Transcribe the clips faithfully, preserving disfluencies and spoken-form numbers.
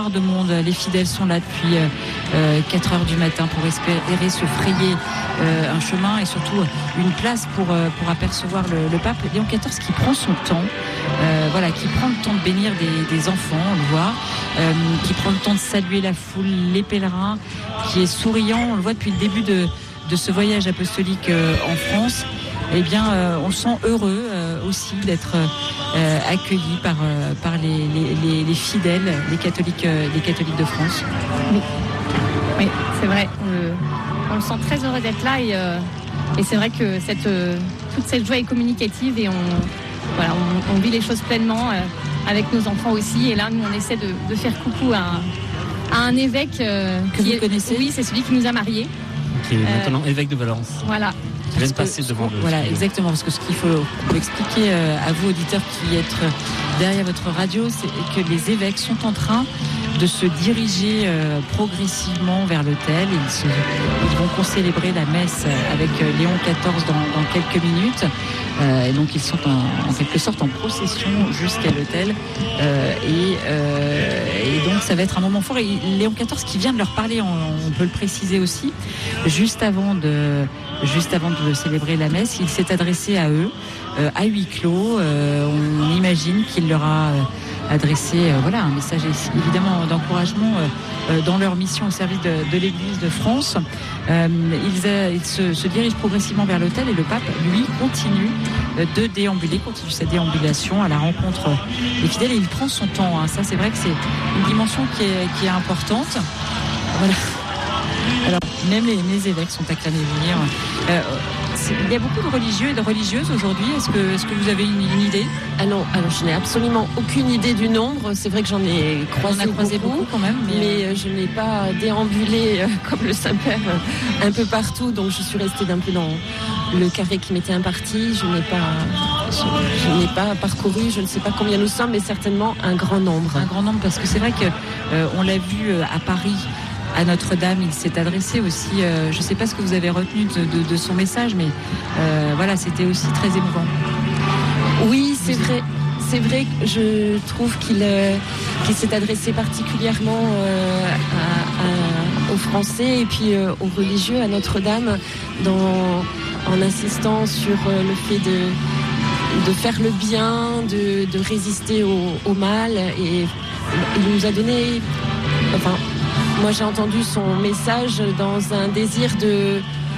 noir de monde. Les fidèles sont là depuis euh, quatre heures du matin pour espérer se frayer euh, un chemin et surtout une place pour, euh, pour apercevoir le, le pape Léon quatorze qui prend son temps, euh, voilà, qui prend le temps de bénir des, des enfants, on le voit, euh, qui prend le temps de saluer la foule, les pèlerins, qui est souriant, on le voit depuis le début de, de ce voyage apostolique euh, en France. Eh bien, euh, on le sent heureux euh, aussi d'être euh, accueilli par, euh, par les, les, les, les fidèles, les catholiques, euh, les catholiques de France. Oui, oui, c'est vrai. On, on le sent très heureux d'être là et, euh, et c'est vrai que cette, euh, toute cette joie est communicative et on, voilà, on, on vit les choses pleinement euh, avec nos enfants aussi. Et là, nous, on essaie de, de faire coucou à, à un évêque euh, que vous est, connaissez. Oui, c'est celui qui nous a mariés. Qui est maintenant euh, évêque de Valence. Voilà. Qui vient de passer devant le Voilà, studio. exactement. Parce que ce qu'il faut, faut expliquer euh, à vous, auditeurs, qui êtes derrière votre radio, c'est que les évêques sont en train de se diriger euh, progressivement vers l'autel. Ils, se, ils vont concélébrer la messe avec euh, Léon quatorze dans, dans quelques minutes. Euh, et donc ils sont en, en quelque sorte en procession jusqu'à l'autel. Euh, et, euh, et donc ça va être un moment fort. Et Léon quatorze qui vient de leur parler, on, on peut le préciser aussi, juste avant de, juste avant de célébrer la messe, il s'est adressé à eux, euh, à huis clos. Euh, on imagine qu'il leur a euh, adressé euh, voilà, un message évidemment d'encouragement euh, dans leur mission au service de, de l'Église de France. Euh, ils, a, ils se, se dirigent progressivement vers l'autel et le pape, lui, continue de déambuler, continue sa déambulation à la rencontre des fidèles et il prend son temps. Hein. Ça, c'est vrai que c'est une dimension qui est, qui est importante. Voilà. Alors, même les, les évêques sont acclamés venir. Euh, il y a beaucoup de religieux et de religieuses aujourd'hui. Est-ce que, est-ce que vous avez une, une idée ? Ah non, alors je n'ai absolument aucune idée du nombre. C'est vrai que j'en ai croisé, On a croisé beaucoup, beaucoup quand même, mais, mais euh, je n'ai pas déambulé euh, comme le Saint-Père euh, un peu partout. Donc je suis restée d'un peu dans le carré qui m'était imparti. Je n'ai pas, je, je n'ai pas parcouru. Je ne sais pas combien nous sommes, mais certainement un grand nombre. Un grand nombre, parce que c'est vrai que euh, on l'a vu euh, à Paris. À Notre-Dame, il s'est adressé aussi, euh, je ne sais pas ce que vous avez retenu de, de, de son message, mais euh, voilà, c'était aussi très émouvant. Oui, c'est vrai. C'est vrai que je trouve qu'il, euh, qu'il s'est adressé particulièrement euh, à, à, aux Français et puis euh, aux religieux à Notre-Dame dans, en insistant sur euh, le fait de, de faire le bien, de, de résister au, au mal. Et il nous a donné... Enfin, moi, j'ai entendu son message dans un désir de,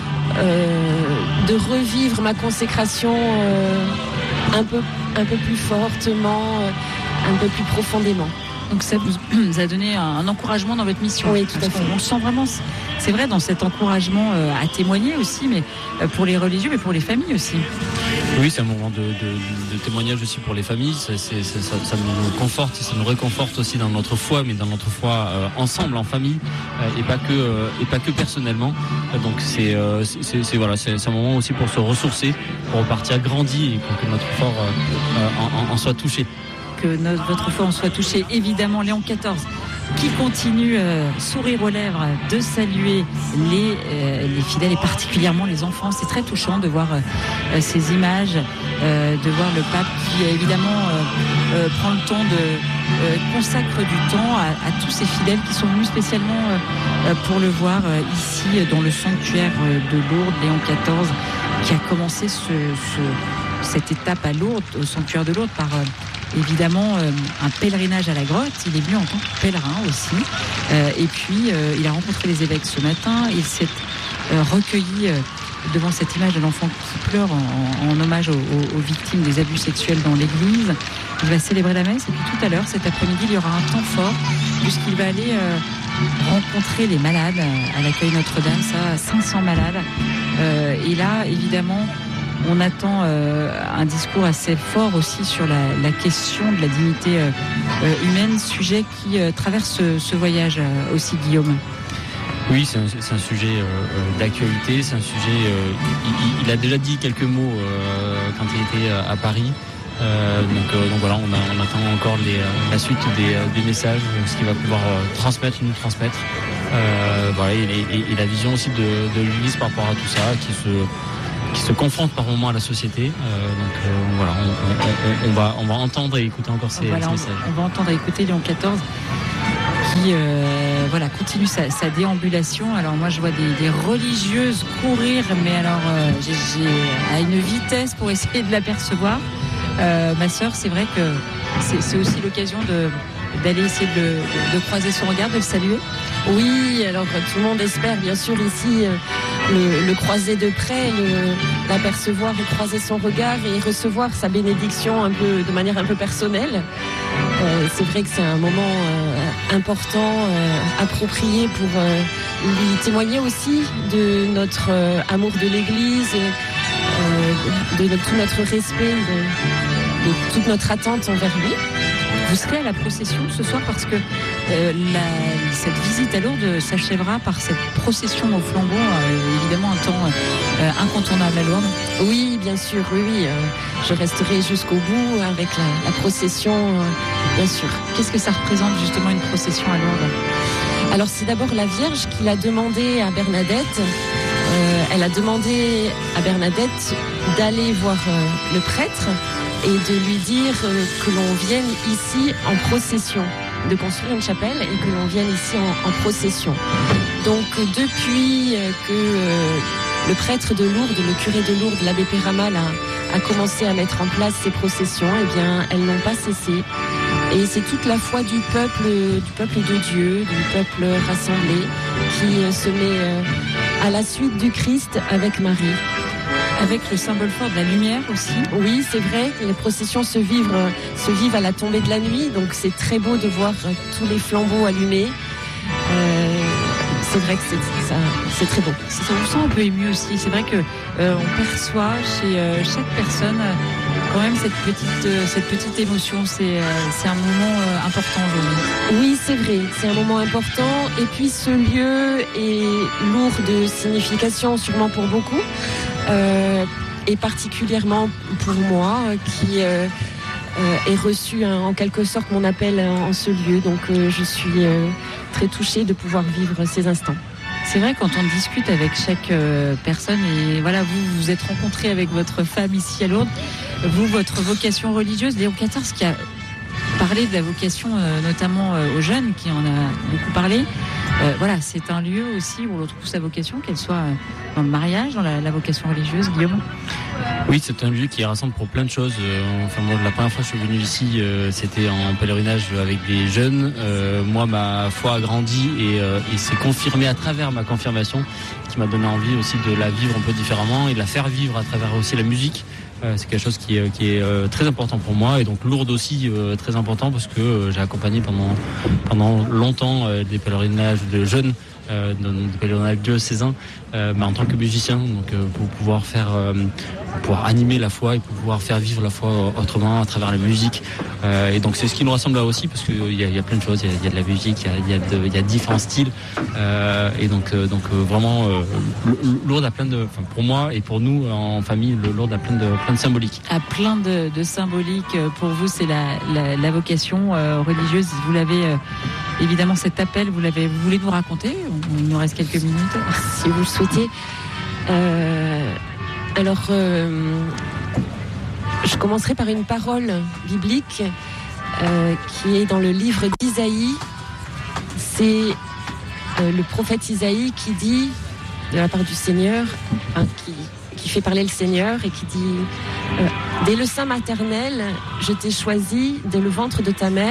euh, de revivre ma consécration euh, un peu, un peu plus fortement, euh, un peu plus profondément. Donc ça vous a donné un encouragement dans votre mission. Oui, tout à fait. On le sent vraiment, c'est vrai, dans cet encouragement à témoigner aussi, mais pour les religieux, mais pour les familles aussi. Oui, c'est un moment de, de, de témoignage aussi pour les familles. C'est, c'est, c'est, ça, ça nous conforte, ça nous réconforte aussi dans notre foi, mais dans notre foi euh, ensemble, en famille, euh, et pas que euh, et pas que personnellement. Donc c'est, euh, c'est, c'est voilà, c'est, c'est un moment aussi pour se ressourcer, pour repartir grandi et pour que notre foi euh, en, en, en soit touché. Que notre, votre foi en soit touchée, évidemment. Léon quatorze qui continue, euh, sourire aux lèvres, de saluer les, euh, les fidèles et particulièrement les enfants. C'est très touchant de voir euh, ces images, euh, de voir le pape qui évidemment euh, euh, prend le temps de euh, consacre du temps à, à tous ces fidèles qui sont venus spécialement euh, pour le voir euh, ici dans le sanctuaire de Lourdes. Léon quatorze qui a commencé ce, ce, cette étape à Lourdes, au sanctuaire de Lourdes, par euh, évidemment euh, un pèlerinage à la grotte. Il est venu en tant que pèlerin aussi. Euh, et puis, euh, il a rencontré les évêques ce matin. Il s'est euh, recueilli euh, devant cette image de l'enfant qui pleure en, en hommage aux, aux, aux victimes des abus sexuels dans l'église. Il va célébrer la messe. Et puis tout à l'heure, cet après-midi, il y aura un temps fort puisqu'il va aller euh, rencontrer les malades à l'accueil Notre-Dame. Ça, cinq cents malades. Euh, et là, évidemment, on attend euh, un discours assez fort aussi sur la, la question de la dignité euh, euh, humaine, sujet qui euh, traverse ce, ce voyage euh, aussi, Guillaume. Oui, c'est un, c'est un sujet euh, d'actualité, c'est un sujet... Euh, il, il a déjà dit quelques mots euh, quand il était à Paris. Euh, donc, euh, donc voilà, on, a, on attend encore les, la suite des, des messages, ce qu'il va pouvoir euh, transmettre, nous transmettre. Euh, voilà, et, et, et la vision aussi de, de l'Église par rapport à tout ça, qui se... qui se confrontent par moments à la société. Euh, donc euh, voilà, on, on, on, on, va, on va entendre et écouter encore ces, voilà, ces messages. On, on va entendre et écouter Léon quatorze qui euh, voilà, continue sa, sa déambulation. Alors moi je vois des, des religieuses courir, mais alors euh, j'ai, j'ai à une vitesse pour essayer de l'apercevoir. Euh, ma sœur, c'est vrai que c'est, c'est aussi l'occasion de, d'aller essayer de, de, de croiser son regard, de le saluer. Oui, alors tout le monde espère bien sûr ici euh, le, le croiser de près, le, l'apercevoir et croiser son regard et recevoir sa bénédiction un peu, de manière un peu personnelle. Euh, c'est vrai que c'est un moment euh, important, euh, approprié pour euh, lui témoigner aussi de notre euh, amour de l'Église, et, euh, de, de tout notre respect, de, de toute notre attente envers lui. Vous serez à la procession ce soir parce que euh, la, cette visite à Lourdes s'achèvera par cette procession au flambeau, euh, évidemment un temps euh, incontournable à Lourdes. Oui, bien sûr, oui, oui. Euh, je resterai jusqu'au bout avec la, la procession, euh, bien sûr. Qu'est-ce que ça représente justement une procession à Lourdes ? Alors c'est d'abord la Vierge qui l'a demandé à Bernadette. Euh, elle a demandé à Bernadette d'aller voir euh, le prêtre et de lui dire euh, que l'on vienne ici en procession, de construire une chapelle et que l'on vienne ici en, en procession. Donc euh, depuis euh, que euh, le prêtre de Lourdes, le curé de Lourdes, l'abbé Péramal a, a commencé à mettre en place ces processions, eh bien elles n'ont pas cessé. Et c'est toute la foi du peuple, du peuple de Dieu, du peuple rassemblé, qui euh, se met euh, à la suite du Christ avec Marie. Avec le symbole fort de la lumière aussi. Oui, c'est vrai, les processions se vivent, se vivent à la tombée de la nuit, donc c'est très beau de voir tous les flambeaux allumés. Euh, c'est vrai que c'est, ça, c'est très beau. Ça vous sent un peu ému aussi. C'est vrai que euh, on perçoit chez euh, chaque personne euh, quand même cette petite, euh, cette petite émotion. C'est, euh, c'est un moment euh, important aujourd'hui. Oui, c'est vrai, c'est un moment important. Et puis ce lieu est lourd de signification, sûrement pour beaucoup. Euh, et particulièrement pour moi euh, qui euh, euh, ai reçu hein, en quelque sorte mon appel en ce lieu. Donc euh, je suis euh, très touchée de pouvoir vivre ces instants. C'est vrai quand on discute avec chaque euh, personne et voilà, vous vous êtes rencontrés avec votre femme ici à Lourdes, vous, votre vocation religieuse, Léon quatorze qui a parlé de la vocation euh, notamment euh, aux jeunes, qui en a beaucoup parlé. Euh, voilà, c'est un lieu aussi où on trouve sa vocation, qu'elle soit euh, dans le mariage, dans la, la vocation religieuse, Guillaume. Oui, c'est un lieu qui rassemble pour plein de choses. Euh, enfin, moi, la première fois que je suis venu ici, euh, c'était en pèlerinage avec des jeunes. Euh, moi, ma foi a grandi et, euh, et s'est confirmée à travers ma confirmation, qui m'a donné envie aussi de la vivre un peu différemment et de la faire vivre à travers aussi la musique. Euh, c'est quelque chose qui est, qui est euh, très important pour moi et donc Lourdes aussi euh, très important parce que euh, j'ai accompagné pendant, pendant longtemps euh, des pèlerinages de jeunes, euh, des pèlerinages diocésains, euh, mais en tant que musicien, donc euh, pour pouvoir faire, euh, pour pouvoir animer la foi et pour pouvoir faire vivre la foi autrement à travers la musique. Euh, et donc c'est ce qui nous rassemble là aussi parce qu'il y a, y a plein de choses, il y, y a de la musique, il y a, y, a de, y a différents styles euh, et donc, euh, donc euh, vraiment euh, Lourdes a plein de, enfin pour moi et pour nous en famille, Lourdes a plein de plein de symboliques. À plein de, de symboliques pour vous, c'est la, la, la vocation euh, religieuse. Vous l'avez euh, évidemment cet appel, vous l'avez, vous voulez nous raconter? Il nous reste quelques minutes, si vous le souhaitez. Euh, alors. Euh, Je commencerai par une parole biblique euh, qui est dans le livre d'Isaïe. C'est euh, le prophète Isaïe qui dit, de la part du Seigneur, hein, qui, qui fait parler le Seigneur et qui dit euh, « Dès le sein maternel, je t'ai choisi, dès le ventre de ta mère,